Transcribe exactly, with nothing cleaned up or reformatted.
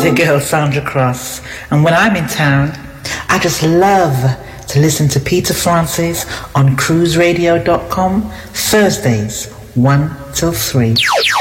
is your girl Sandra Cross, and when I'm in town, I just love to listen to Peter Francis on cruise radio dot com Thursdays one till three.